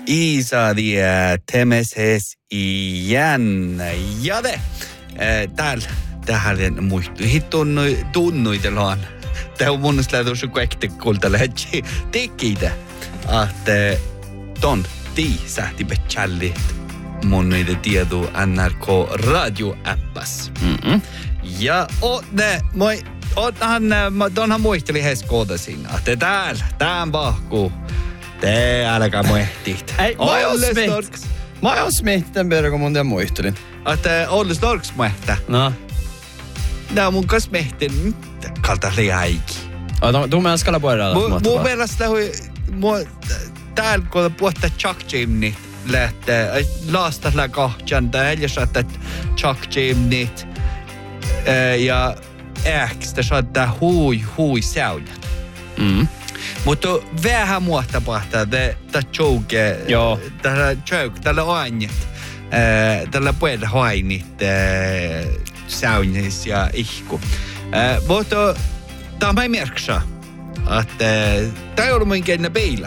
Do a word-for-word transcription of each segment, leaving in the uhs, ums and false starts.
Iisadi temeses igen. Ja det. Täällä tähän muistui tunnuitellaan. Tämä on mun mielestä tuossa kaikki kulta lähtee tekitä. Että ton tii sähti betchallit mun niitä tietoa N R K radio-appas. Mm-hmm. Ja ne, moi, onhan, tonhan muisteli heskoota siinä. Että täällä, tään vahkuu. Te älkää muehtit. Ei, mä oon smitt. Mä oon smitt den början kun mun tiedä muistelin. Että Olle Storks muehtä. No. Nää mun kanssa mehtin kalta liäiki. Oh, du menar skalla börja. Mun mielestä hui, täällä kun puhutaan Chuck Jimnit lähtee, laastalla kohtjan, tai eljäs että Chuck Jimnit ja äkstä saattaa hui hui säynät. Mm. Mutta vähän muuta pahtaa, tämä tjouke, tällä tjouk, tällä ainit, tällä puolella hainit, säynis ja ihku. Mutta tämä ei merksaa, että tämä ei ollut mun kennä peila.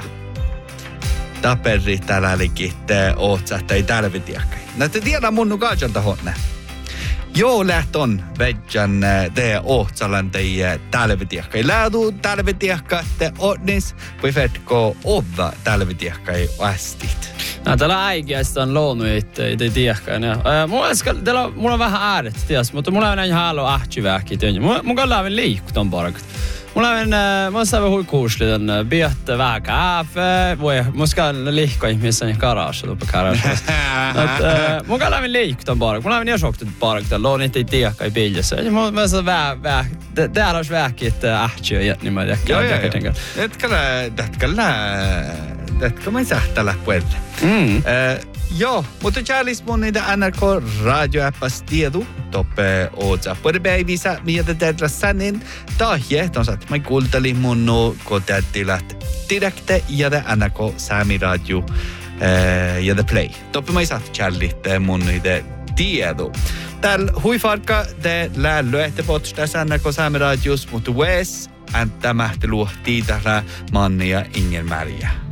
Taperi täällä olikin, että oot sä, että ei täällä vetiäkään. Näitä tiedän mun nukajalta honne. Joo, lähton vedjan te ohtsalan teie talvitiekkai. Lähtu talvitiekka, te odnis, voi vertko ova talvitiekkai astit. No, täällä äikiästä on luonut te tiekkai. Mulla, mulla on vähän ääret, ties, mutta mulla on näin halu ahtiväkki. Mun kan läven liikkuton parkut. Mulla on, mä oon sävä hui kuusliten, biötte väkä ääfä, voi, mun skal liikkaa ihmisen i garage, tuppe garage. Mun kan läven liikkuton parkut. Mulla on ihan sjoktut parkut, luon inte i tiekka i biljassa. Mä oon väh, väh, täällä olisi vähkit ähtiä ja niin mä tiedä. Joo, joo, joo. Tätkälä, tätkälä, tätkälä mä sähtälä puolelle. Mm. Joo, mutta tjäälis mun niitä N R K radio-appas tiedu. Toppe ootsa. Puhutaan päivissä, mitä teillä sanin. Tahje, tonsat, mä kuulteli mun no kotiatilat direkte ja det N R K Sami Radio ja det Play. Toppe mä saat tjällit mun niitä tiedu. Täällä huifarka te lällö, että pots tässä N R K Sami Radios, mutta Wes, että mähti luohtii täällä Manni ja Inger Maria.